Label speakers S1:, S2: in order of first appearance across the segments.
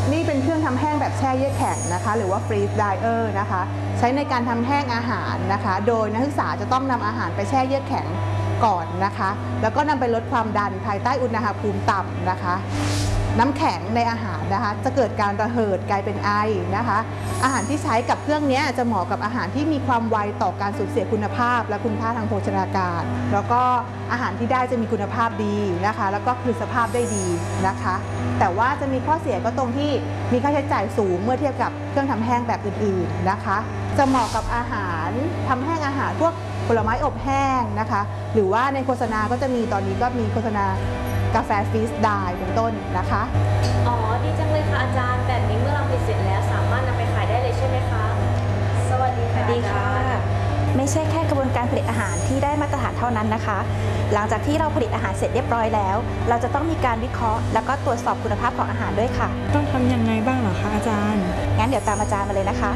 S1: นี่เป็นเครื่องทำแห้งแบบแช่เยือกแข็งนะคะหรือว่า freeze dryer นะคะใช้ในการทำแห้งอาหารนะคะโดยนักศึกษาจะต้องนำอาหารไปแช่เยือกแข็งก่อนนะคะแล้วก็นำไปลดความดันภายใต้อุณหภูมิต่ำนะคะน้ำแข็งในอาหารนะคะจะเกิดการระเหิดกลายเป็นไอนะคะอาหารที่ใช้กับเครื่องนี้จะเหมาะกับอาหารที่มีความไวต่อการสูญเสียคุณภาพและคุณค่าทางโภชนาการแล้วก็อาหารที่ได้จะมีคุณภาพดีนะคะแล้วก็คืนสภาพได้ดีนะคะแต่ว่าจะมีข้อเสียก็ตรงที่มีค่าใช้จ่ายสูงเมื่อเทียบกับเครื่องทำแห้งแบบอื่นๆนะคะจะเหมาะกับอาหารทำแห้งอาหารพวกผลไม้อบแห้งนะคะหรือว่าในโฆษณาก็จะมีตอนนี้ก็มีโฆษณากาแฟฟรีสไดร์เป็นต้นนะคะ
S2: อ๋อดีจังเลยค่ะอาจารย์แบบนี้เมื่อเราผลิตเสร็จแล้วสามารถนำไปขายได้เลยใช่ไหมคะสวัสดีค่ะ
S3: ดีค่ะไม่ใช่แค่กระบวนการผลิตอาหารที่ได้มาตรฐานเท่านั้นนะคะหลังจากที่เราผลิตอาหารเสร็จเรียบร้อยแล้วเราจะต้องมีการวิเคราะห์แล้วก็ตรวจสอบคุณภาพของอาหารด้วยค่ะ
S4: ต้องทำยังไงบ้างเหรอคะอาจารย์
S3: งั้นเดี๋ยวตามอาจารย์มาเลยนะคะ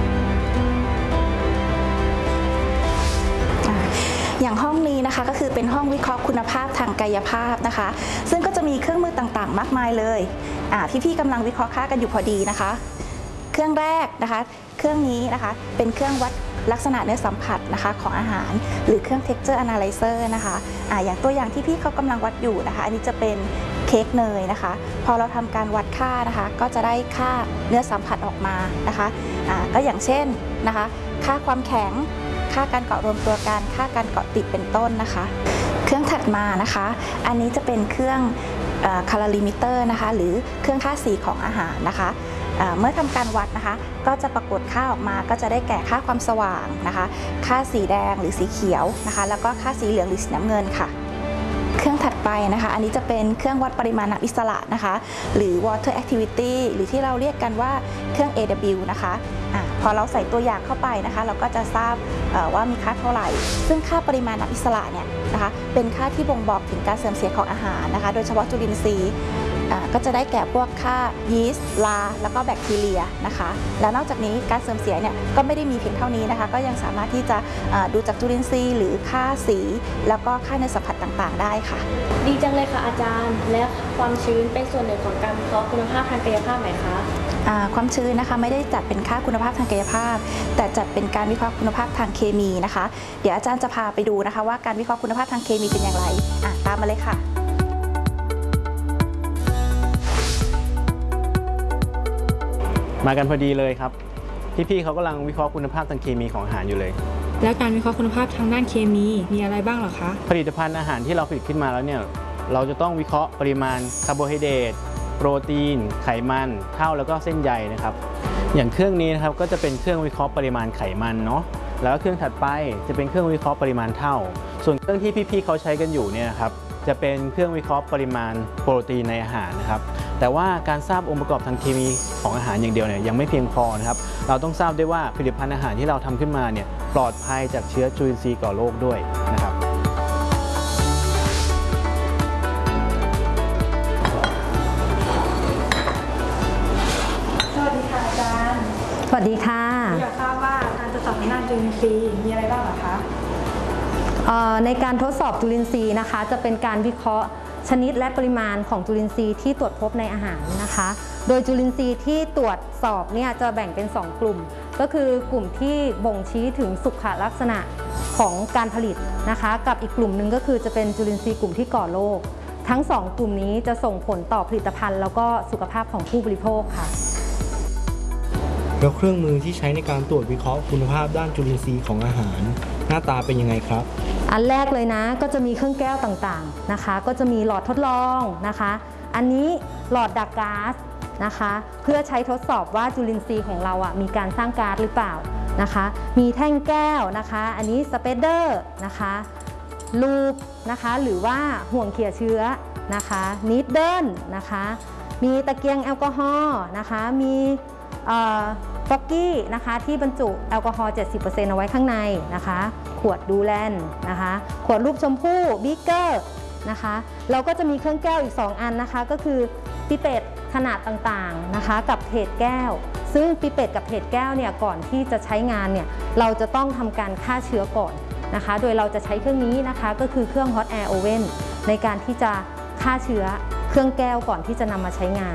S3: อย่างห้องนี้นะคะก็คือเป็นห้องวิเคราะห์คุณภาพทางกายภาพนะคะซึ่งก็จะมีเครื่องมือต่างๆมากมายเลยพี่ๆกำลังวิเคราะห์ค่ากันอยู่พอดีนะคะเครื่องแรกนะคะเครื่องนี้นะคะเป็นเครื่องวัดลักษณะเนื้อสัมผัสนะคะของอาหารหรือเครื่อง texture analyzer นะคะอย่างตัวอย่างที่พี่เขากำลังวัดอยู่นะคะอันนี้จะเป็นเค้กเนยนะคะพอเราทำการวัดค่านะคะก็จะได้ค่าเนื้อสัมผัสออกมานะคะก็อย่างเช่นนะคะค่าความแข็งค่าการเกาะรวมตัวกันค่าการเกาะติดเป็นต้นนะคะเครื่องถัดมานะคะอันนี้จะเป็นเครื่องcolorimeter นะคะหรือเครื่องค่าสีของอาหารนะคะเมื่อทำการวัดนะคะก็จะปรากฏค่าออกมาก็จะได้แก่ค่าความสว่างนะคะค่าสีแดงหรือสีเขียวนะคะแล้วก็ค่าสีเหลืองหรือสีน้ำเงินค่ะเครื่องถัดไปนะคะอันนี้จะเป็นเครื่องวัดปริมาณน้ำอิสระนะคะหรือ water activity หรือที่เราเรียกกันว่าเครื่อง AW นะคะพอเราใส่ตัวอย่างเข้าไปนะคะเราก็จะทราบว่ามีค่าเท่าไหร่ซึ่งค่าปริมาณน้ำอิสระเนี่ยนะคะเป็นค่าที่บ่งบอกถึงการเสื่อมเสียของอาหารนะคะโดยเฉพาะจุลินทรีย์ก็จะได้แก่พวกค่ายีสต์ลาแล้วก็แบคทีเรียนะคะแล้วนอกจากนี้การเสื่อมเสียเนี่ยก็ไม่ได้มีเพียงเท่านี้นะคะก็ยังสามารถที่จะดูจากจุลินทรีย์หรือค่าสีแล้วก็ค่าเนื้อสัมผัสต่างๆได้ค่ะ
S2: ดีจังเลยค่ะอาจารย์และความชื้นเป็นส่วนหนึ่งของการวิเคราะห์คุณภาพทางกายภาพไหมคะ
S3: ความชื้นนะคะไม่ได้จัดเป็นค่าคุณภาพทางกายภาพแต่จัดเป็นการวิเคราะห์คุณภาพทางเคมีนะคะเดี๋ยวอาจารย์จะพาไปดูนะคะว่าการวิเคราะห์คุณภาพทางเคมีเป็นอย่างไรตามมาเลยค่ะ
S5: มากันพอดีเลยครับพี่ๆเขากำลังวิเคราะห์คุณภาพทางเคมีของอาหารอยู่เลย
S4: แล้วการวิเคราะห์คุณภาพทางด้านเคมีมีอะไรบ้างเหรอคะ
S5: ผลิตภัณฑ์อาหารที่เราผลิตขึ้นมาแล้วเนี่ยเราจะต้องวิเคราะห์ปริมาณคาร์โบไฮเดรตโปรตีนไขมันเท่าแล้วก็เส้นใยนะครับอย่างเครื่องนี้นะครับก็จะเป็นเครื่องวิเคราะห์ปริมาณไขมันเนาะแล้วเครื่องถัดไปจะเป็นเครื่องวิเคราะห์ปริมาณเท่าส่วนเครื่องที่พี่ๆเขาใช้กันอยู่เนี่ยครับจะเป็นเครื่องวิเคราะห์ปริมาณโปรตีนในอาหารนะครับแต่ว่าการทราบองค์ประกอบทางเคมีของอาหารอย่างเดียวเนี่ยยังไม่เพียงพอนะครับเราต้องทราบด้วยว่าผลิตภัณฑ์อาหารที่เราทำขึ้นมาเนี่ยปลอดภัยจากเชื้อจุลินทรีย์ก่อโรคด้วยนะครับ
S4: สวัสดีค่ะอาจารย์
S6: สวัสดีค่ะ
S4: อยากทราบว่าการทดสอบทางด้านจุลินทรีย์มีอะไรบ้างเหรอคะ
S6: ในการทดสอบจุลินทรีย์นะคะจะเป็นการวิเคราะห์ชนิดและปริมาณของจุลินทรีย์ที่ตรวจพบในอาหารนะคะโดยจุลินทรีย์ที่ตรวจสอบเนี่ยจะแบ่งเป็น2กลุ่มก็คือกลุ่มที่บ่งชี้ถึงสุขลักษณะของการผลิตนะคะกับอีกกลุ่มหนึ่งก็คือจะเป็นจุลินทรีย์กลุ่มที่ก่อโรคทั้ง2กลุ่มนี้จะส่งผลต่อผลิตภัณฑ์แล้วก็สุขภาพของผู้บริโภคค่ะ
S7: แล้วเครื่องมือที่ใช้ในการตรวจวิเคราะห์คุณภาพด้านจุลินทรีย์ของอาหารหน้าตาเป็นยังไงครับ
S6: อันแรกเลยนะก็จะมีเครื่องแก้วต่างๆนะคะก็จะมีหลอดทดลองนะคะอันนี้หลอดดักก๊าซนะคะเพื่อใช้ทดสอบว่าจุลินทรีย์ของเรามีการสร้างก๊าซหรือเปล่านะคะมีแท่งแก้วนะคะอันนี้สเปเดอร์นะคะลูปนะคะหรือว่าห่วงเขี่ยเชื้อนะคะนีดเดิลนะคะมีตะเกียงแอลกอฮอล์นะคะมีฟอกกี้นะคะที่บรรจุแอลกอฮอล์ 70% เอาไว้ข้างในนะคะขวดดูแลนนะคะขวดรูปชมพู่บิ๊กเกอร์นะคะเราก็จะมีเครื่องแก้วอีก2อันนะคะก็คือปิเปตขนาดต่างๆนะคะกับเทศแก้วซึ่งปิเปตกับเทศแก้วเนี่ยก่อนที่จะใช้งานเนี่ยเราจะต้องทำการฆ่าเชื้อก่อนนะคะโดยเราจะใช้เครื่องนี้นะคะก็คือเครื่อง Hot Air Oven ในการที่จะฆ่าเชื้อเครื่องแก้วก่อนที่จะนำมาใช้งาน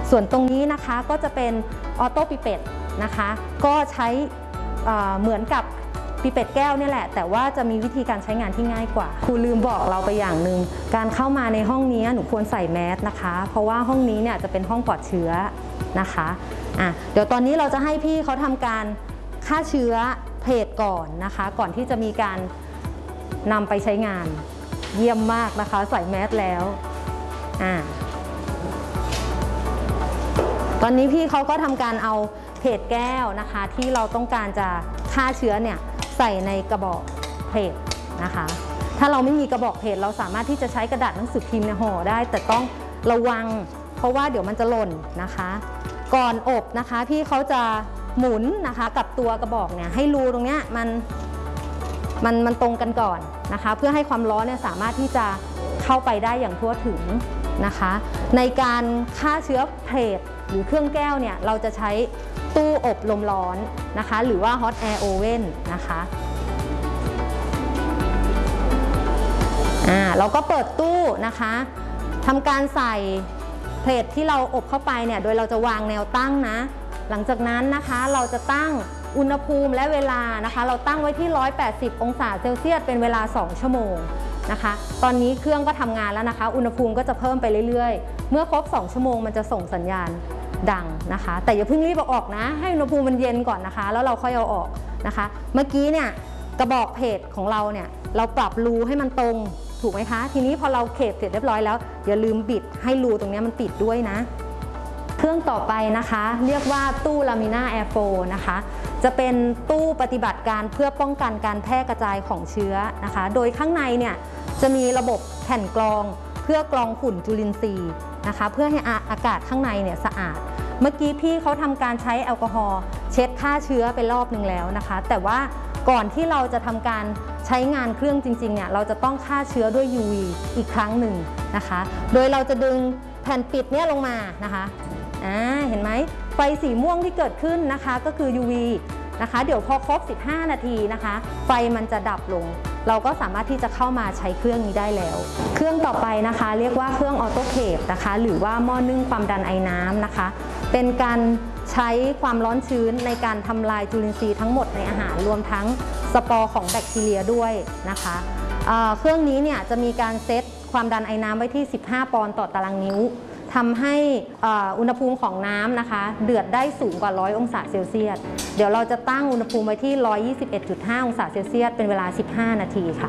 S6: ส่วนตรงนี้นะคะก็จะเป็นออโต้ปิเปตนะคะก็ใช้เหมือนกับปิเปตแก้วนี่แหละแต่ว่าจะมีวิธีการใช้งานที่ง่ายกว่าครูลืมบอกเราไปอย่างหนึ่งการเข้ามาในห้องนี้หนูควรใส่แมสนะคะเพราะว่าห้องนี้เนี่ยจะเป็นห้องปลอดเชื้อนะคะเดี๋ยวตอนนี้เราจะให้พี่เขาทำการฆ่าเชื้อเพจก่อนนะคะก่อนที่จะมีการนำไปใช้งานเยี่ยมมากนะคะใส่แมสแล้วตอนนี้พี่เขาก็ทำการเอาเพจแก้วนะคะที่เราต้องการจะฆ่าเชื้อเนี่ยใส่ในกระบอกเพจนะคะถ้าเราไม่มีกระบอกเพจเราสามารถที่จะใช้กระดาษหนังสือพิมพ์ห่อได้แต่ต้องระวังเพราะว่าเดี๋ยวมันจะหล่นนะคะก่อนอบนะคะพี่เขาจะหมุนนะคะกับตัวกระบอกเนี่ยให้รูตรงเนี้ยมันตรงกันก่อนนะคะเพื่อให้ความร้อนเนี่ยสามารถที่จะเข้าไปได้อย่างทั่วถึงนะคะในการฆ่าเชื้อเพจหรือเครื่องแก้วเนี่ยเราจะใช้ตู้อบลมร้อนนะคะหรือว่า hot air oven นะคะเราก็เปิดตู้นะคะทำการใส่เพลทที่เราอบเข้าไปเนี่ยโดยเราจะวางแนวตั้งนะหลังจากนั้นนะคะเราจะตั้งอุณหภูมิและเวลานะคะเราตั้งไว้ที่180องศาเซลเซียสเป็นเวลา2ชั่วโมงนะคะตอนนี้เครื่องก็ทำงานแล้วนะคะอุณหภูมิก็จะเพิ่มไปเรื่อยๆเมื่อครบ2ชั่วโมงมันจะส่งสัญญาณดังนะคะแต่อย่าเพิ่งรีบเอาออกนะให้อุณหภูมิมันเย็นก่อนนะคะแล้วเราค่อยเอาออกนะคะเมื่อกี้เนี่ยกระบอกเพจของเราเนี่ยเราปรับรูให้มันตรงถูกไหมคะทีนี้พอเราเขตเสร็จเรียบร้อยแล้วอย่าลืมบิดให้รูตรงนี้มันติดด้วยนะเครื่องต่อไปนะคะเรียกว่าตู้ลามิน่าแอร์โฟนะคะจะเป็นตู้ปฏิบัติการเพื่อป้องกันการแพร่กระจายของเชื้อนะคะโดยข้างในเนี่ยจะมีระบบแผ่นกรองเพื่อกรองฝุ่นจุลินทรีย์นะคะเพื่อให้อากาศข้างในเนี่ยสะอาดเมื่อกี้พี่เขาทำการใช้แอลกอฮอล์เช็ดฆ่าเชื้อไปรอบนึงแล้วนะคะแต่ว่าก่อนที่เราจะทำการใช้งานเครื่องจริงๆเนี่ยเราจะต้องฆ่าเชื้อด้วย UV อีกครั้งหนึ่งนะคะโดยเราจะดึงแผ่นปิดเนี่ยลงมานะคะเห็นไหมไฟสีม่วงที่เกิดขึ้นนะคะก็คือ UV นะคะเดี๋ยวพอครบ15นาทีนะคะไฟมันจะดับลงเราก็สามารถที่จะเข้ามาใช้เครื่องนี้ได้แล้วเครื่องต่อไปนะคะเรียกว่าเครื่องออโตเคปนะคะหรือว่าหม้อนึ่งความดันไอน้ำนะคะเป็นการใช้ความร้อนชื้นในการทำลายจุลินทรีย์ทั้งหมดในอาหารรวมทั้งสปอร์ของแบคทีเรียด้วยนะคะเครื่องนี้เนี่ยจะมีการเซตความดันไอน้ำไว้ที่15ปอนด์ต่อตารางนิ้วทำให้อุณหภูมิของน้ำนะคะเดือดได้สูงกว่า100องศาเซลเซียสเดี๋ยวเราจะตั้งอุณหภูมิไว้ที่121.5องศาเซลเซียสเป็นเวลา15นาทีค่ะ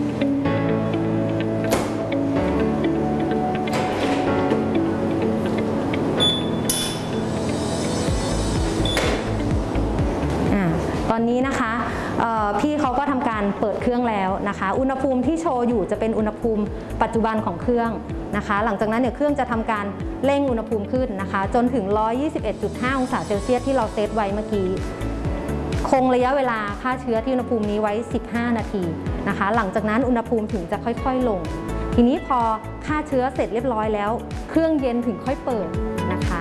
S6: ตอนนี้นะคะพี่เขาก็ทำการเปิดเครื่องแล้วนะคะอุณหภูมิที่โชว์อยู่จะเป็นอุณหภูมิปัจจุบันของเครื่องนะคะหลังจากนั้นเนี่ยเครื่องจะทำการเร่งอุณหภูมิขึ้นนะคะจนถึง121.5องศาเซลเซียสที่เราเซตไว้เมื่อกี้คงระยะเวลาฆ่าเชื้อที่อุณหภูมินี้ไว้15นาทีนะคะหลังจากนั้นอุณหภูมิถึงจะค่อยๆลงทีนี้พอฆ่าเชื้อเสร็จเรียบร้อยแล้วเครื่องเย็นถึงค่อยเปิดนะคะ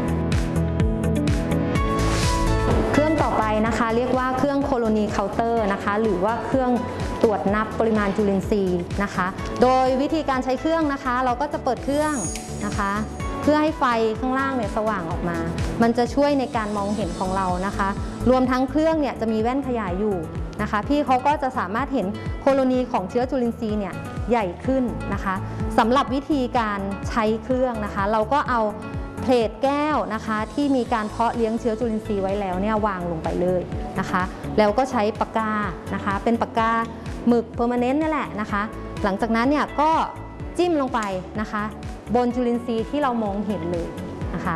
S6: เครื่องต่อไปนะคะเรียกว่าเครื่องโคโลนีเคาน์เตอร์นะคะหรือว่าเครื่องตรวจนับปริมาณจุลินทรีย์นะคะโดยวิธีการใช้เครื่องนะคะเราก็จะเปิดเครื่องนะคะเพื่อให้ไฟข้างล่างเนี่ยสว่างออกมามันจะช่วยในการมองเห็นของเรานะคะรวมทั้งเครื่องเนี่ยจะมีแว่นขยายอยู่นะคะพี่เขาก็จะสามารถเห็นโคโลนีของเชื้อจุลินทรีย์เนี่ยใหญ่ขึ้นนะคะสำหรับวิธีการใช้เครื่องนะคะเราก็เอาเพลทแก้วนะคะที่มีการเพาะเลี้ยงเชื้อจุลินทรีย์ไว้แล้วเนี่ยวางลงไปเลยนะคะแล้วก็ใช้ปากกานะคะเป็นปากกาหมึกเพอร์มานเนนต์นี่แหละนะคะหลังจากนั้นเนี่ยก็จิ้มลงไปนะคะบนจุลินทรีย์ที่เรามองเห็นเลยนะคะ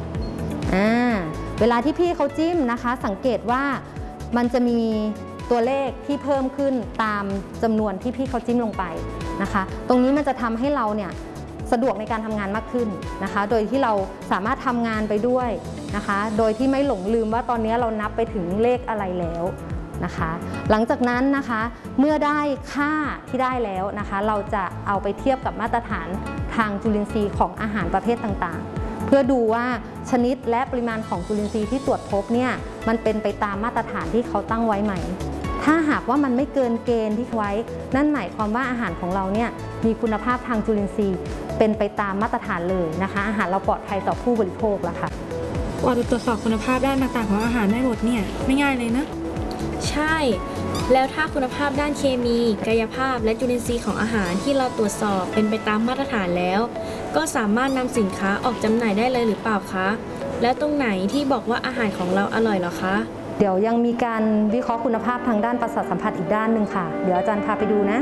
S6: เวลาที่พี่เขาจิ้มนะคะสังเกตว่ามันจะมีตัวเลขที่เพิ่มขึ้นตามจำนวนที่พี่เขาจิ้มลงไปนะคะตรงนี้มันจะทำให้เราเนี่ยสะดวกในการทำงานมากขึ้นนะคะโดยที่เราสามารถทำงานไปด้วยนะคะโดยที่ไม่หลงลืมว่าตอนนี้เรานับไปถึงเลขอะไรแล้วนะคะหลังจากนั้นนะคะเมื่อได้ค่าที่ได้แล้วนะคะเราจะเอาไปเทียบกับมาตรฐานทางจุลินทรีย์ของอาหารประเภทต่างๆเพื่อดูว่าชนิดและปริมาณของจุลินทรีย์ที่ตรวจพบเนี่ยมันเป็นไปตามมาตรฐานที่เขาตั้งไว้ไหมถถ้าหากว่ามันไม่เกินเกณฑ์ที่ไว้นั่นหมายความว่าอาหารของเราเนี่ยมีคุณภาพทางจุลินทรีย์เป็นไปตามมาตรฐานเลยนะคะอาหารเราปลอดภัยต่อผู้บริโภคแล้วค่ะ
S4: กว่าจะตรวจสอบคุณภาพด้านต่างๆของอาหารได้หมดเนี่ยไม่ง่ายเลยนะ
S2: ใช่ แล้วถ้าคุณภาพด้านเคมีกายภาพและจุลินทรีย์ของอาหารที่เราตรวจสอบเป็นไปตามมาตรฐานแล้วก็สามารถนำสินค้าออกจำหน่ายได้เลยหรือเปล่าคะแล้วตรงไหนที่บอกว่าอาหารของเราอร่อยเหรอคะ
S6: เดี๋ยวยังมีการวิเคราะห์คุณภาพทางด้านประสาทสัมผัสอีกด้านหนึ่งค่ะเดี๋ยวอาจารย์พาไปดูนะ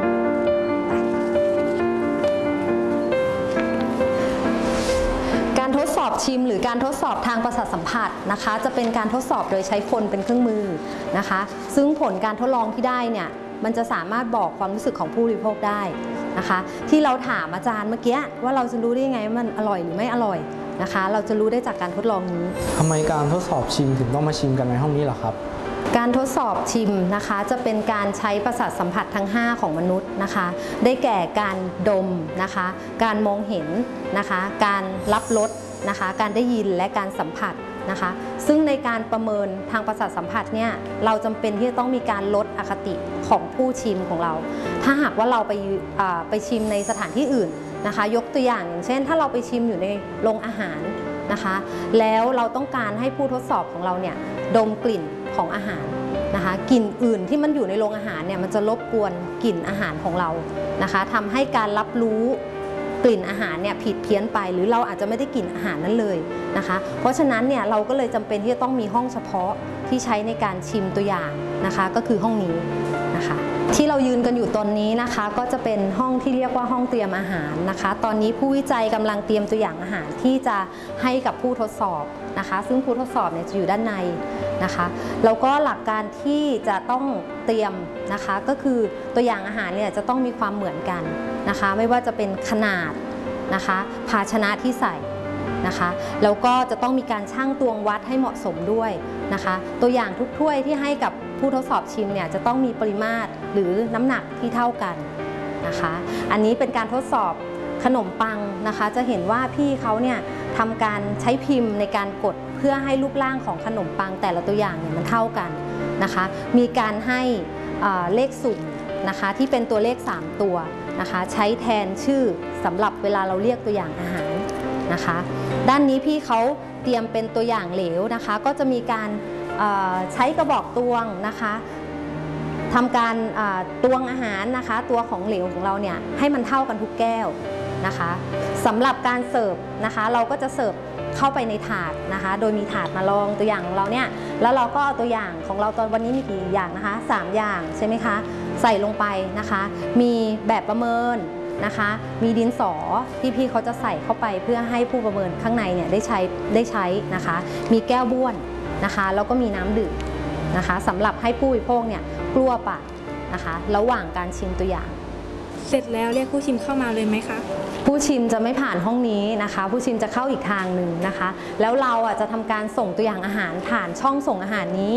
S6: การทดสอบชิมหรือการทดสอบทางประสาทสัมผัสนะคะจะเป็นการทดสอบโดยใช้คนเป็นเครื่องมือนะคะซึ่งผลการทดลองที่ได้เนี่ยมันจะสามารถบอกความรู้สึกของผู้บริโภคได้นะคะที่เราถามอาจารย์เมื่อกี้ว่าเราจะรู้ได้ยังไงว่ามันอร่อยหรือไม่อร่อยนะคะเราจะรู้ได้จากการทดลองนี้
S7: ทำไมการทดสอบชิมถึงต้องมาชิมกันในห้องนี้ล่ะครับ
S6: การทดสอบชิมนะคะจะเป็นการใช้ประสาทสัมผัสทั้ง 5 ของมนุษย์นะคะได้แก่การดมนะคะการมองเห็นนะคะการรับรสนะคะการได้ยินและการสัมผัสนะคะซึ่งในการประเมินทางประสาทสัมผัสเนี่ยเราจำเป็นที่จะต้องมีการลดอคติของผู้ชิมของเรา ถ้าหากว่าเราไปชิมในสถานที่อื่นนะคะยกตัวอย่างเช่นถ้าเราไปชิมอยู่ในโรงอาหารนะคะแล้วเราต้องการให้ผู้ทดสอบของเราเนี่ยดมกลิ่นของอาหารนะคะกลิ่นอื่นที่มันอยู่ในโรงอาหารเนี่ยมันจะรบกวนกลิ่นอาหารของเรานะคะทำให้การรับรู้กลิ่นอาหารเนี่ยผิดเพี้ยนไปหรือเราอาจจะไม่ได้กลิ่นอาหารนั้นเลยนะคะเพราะฉะนั้นเนี่ยเราก็เลยจำเป็นที่จะต้องมีห้องเฉพาะที่ใช้ในการชิมตัวอย่างนะคะก็คือห้องนี้นะคะที่เรายืนกันอยู่ตอนนี้นะคะก็จะเป็นห้องที่เรียกว่าห้องเตรียมอาหารนะคะตอนนี้ผู้วิจัยกำลังเตรียมตัวอย่างอาหารที่จะให้กับผู้ทดสอบนะคะซึ่งผู้ทดสอบเนี่ยจะอยู่ด้านในนะคะแล้วก็หลักการที่จะต้องเตรียมนะคะก็คือตัวอย่างอาหารเนี่ยจะต้องมีความเหมือนกันนะคะไม่ว่าจะเป็นขนาดนะคะภาชนะที่ใส่นะคะแล้วก็จะต้องมีการชั่งตวงวัดให้เหมาะสมด้วยนะคะตัวอย่างทุกถ้วยที่ให้กับผู้ทดสอบชิมเนี่ยจะต้องมีปริมาตรหรือน้ำหนักที่เท่ากันนะคะอันนี้เป็นการทดสอบขนมปังนะคะจะเห็นว่าพี่เขาเนี่ยทำการใช้พิมพ์ในการกดเพื่อให้รูปร่างของขนมปังแต่ละตัวอย่างเนี่ยมันเท่ากันนะคะมีการให้เลขสุ่มนะคะที่เป็นตัวเลข3ตัวนะคะใช้แทนชื่อสำหรับเวลาเราเรียกตัวอย่างอาหารนะคะด้านนี้พี่เขาเตรียมเป็นตัวอย่างเหลวนะคะก็จะมีการใช้กระบอกตวงนะคะทำการตวงอาหารนะคะตัวของเหลวของเราเนี่ยให้มันเท่ากันทุกแก้วนะคะสำหรับการเสิร์ฟนะคะเราก็จะเสิร์ฟเข้าไปในถาดนะคะโดยมีถาดมาลองตัวอย่างของเราเนี่ยแล้วเราก็เอาตัวอย่างของเราตอนวันนี้มีกี่อย่างนะคะ3อย่างใช่ไหมคะใส่ลงไปนะคะมีแบบประเมินนะคะมีดินสอที่พี่เขาจะใส่เข้าไปเพื่อให้ผู้ประเมินข้างในเนี่ยได้ใช้นะคะมีแก้วบ้วนนะคะแล้วก็มีน้ำดื่มนะคะสำหรับให้ผู้บริโภคเนี่ยกลัวปากนะคะระหว่างการชิมตัวอย่าง
S4: เสร็จแล้วเรียกผู้ชิมเข้ามาเลยไหมคะ
S6: ผู้ชิมจะไม่ผ่านห้องนี้นะคะผู้ชิมจะเข้าอีกทางหนึ่งนะคะแล้วเราจะทำการส่งตัวอย่างอาหารผ่านช่องส่งอาหารนี้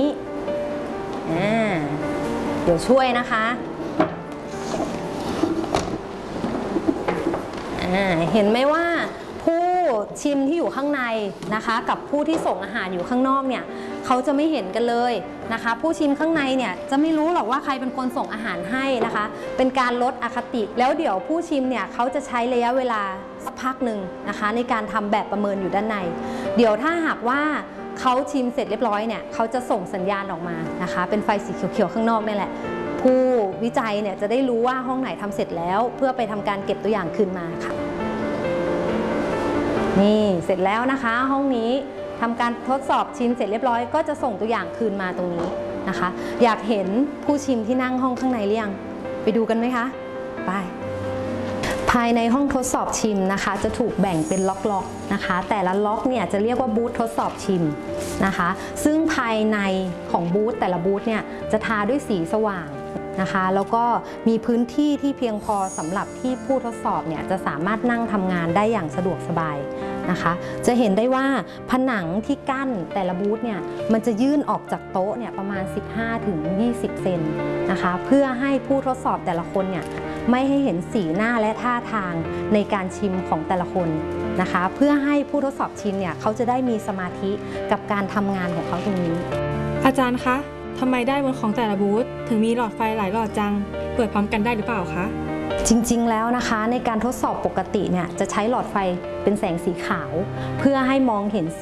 S6: เดี๋ยวช่วยนะคะเห็นไหมว่าผู้ชิมที่อยู่ข้างในนะคะกับผู้ที่ส่งอาหารอยู่ข้างนอกเนี่ยเขาจะไม่เห็นกันเลยนะคะผู้ชิมข้างในเนี่ยจะไม่รู้หรอกว่าใครเป็นคนส่งอาหารให้นะคะเป็นการลดอคติแล้วเดี๋ยวผู้ชิมเนี่ยเขาจะใช้ระยะเวลาสักพักหนึ่งนะคะในการทำแบบประเมินอยู่ด้านในเดี๋ยวถ้าหากว่าเขาชิมเสร็จเรียบร้อยเนี่ยเขาจะส่งสัญญาณออกมานะคะเป็นไฟสีเขียวๆข้างนอกนี่แหละผู้วิจัยเนี่ยจะได้รู้ว่าห้องไหนทำเสร็จแล้วเพื่อไปทำการเก็บตัวอย่างคืนมาค่ะนี่เสร็จแล้วนะคะห้องนี้ทำการทดสอบชิมเสร็จเรียบร้อยก็จะส่งตัวอย่างคืนมาตรงนี้นะคะอยากเห็นผู้ชิมที่นั่งห้องข้างในหรือยังไปดูกันไหมคะไปภายในห้องทดสอบชิมนะคะจะถูกแบ่งเป็นล็อกๆนะคะแต่ละล็อกเนี่ยจะเรียกว่าบูธทดสอบชิมนะคะซึ่งภายในของบูธแต่ละบูธเนี่ยจะทาด้วยสีสว่างนะคะแล้วก็มีพื้นที่ที่เพียงพอสำหรับที่ผู้ทดสอบเนี่ยจะสามารถนั่งทำงานได้อย่างสะดวกสบายนะคะจะเห็นได้ว่าผนังที่กั้นแต่ละบูธเนี่ยมันจะยื่นออกจากโต๊ะเนี่ยประมาณ 15-20 เซนนะคะเพื่อให้ผู้ทดสอบแต่ละคนเนี่ยไม่ให้เห็นสีหน้าและท่าทางในการชิมของแต่ละคนนะคะเพื่อให้ผู้ทดสอบชิมเนี่ยเขาจะได้มีสมาธิกับการทำงานของเขาตรงนี้
S4: อาจารย์คะทำไมด้านบนของแต่ละบูธถึงมีหลอดไฟหลายหลอดจัง เปิดพร้อมกันได้หรือเปล่าคะ
S6: จริงๆ แล้วนะคะในการทดสอบปกติเนี่ยจะใช้หลอดไฟเป็นแสงสีขาว เพื่อให้มองเห็น